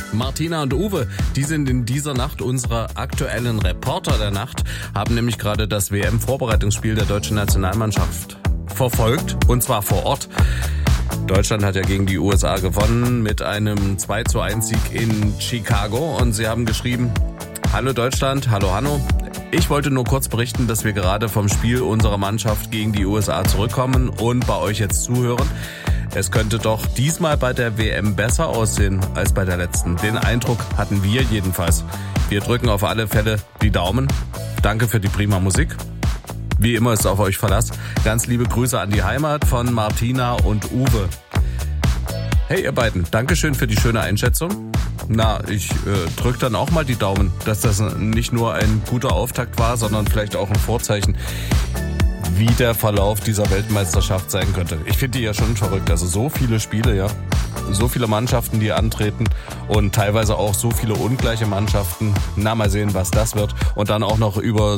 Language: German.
Martina und Uwe, die sind in dieser Nacht unsere aktuellen Reporter der Nacht, haben nämlich gerade das WM-Vorbereitungsspiel der deutschen Nationalmannschaft verfolgt, und zwar vor Ort. Deutschland hat ja gegen die USA gewonnen mit einem 2:1 Sieg in Chicago, und sie haben geschrieben: Hallo Deutschland, hallo Hanno. Ich wollte nur kurz berichten, dass wir gerade vom Spiel unserer Mannschaft gegen die USA zurückkommen und bei euch jetzt zuhören. Es könnte doch diesmal bei der WM besser aussehen als bei der letzten. Den Eindruck hatten wir jedenfalls. Wir drücken auf alle Fälle die Daumen. Danke für die prima Musik. Wie immer ist auf euch Verlass. Ganz liebe Grüße an die Heimat von Martina und Uwe. Hey ihr beiden, Dankeschön für die schöne Einschätzung. Na, ich drück dann auch mal die Daumen, dass das nicht nur ein guter Auftakt war, sondern vielleicht auch ein Vorzeichen, wie der Verlauf dieser Weltmeisterschaft sein könnte. Ich finde die ja schon verrückt. Also so viele Spiele, ja. So viele Mannschaften, die antreten, und teilweise auch so viele ungleiche Mannschaften. Na, mal sehen, was das wird. Und dann auch noch über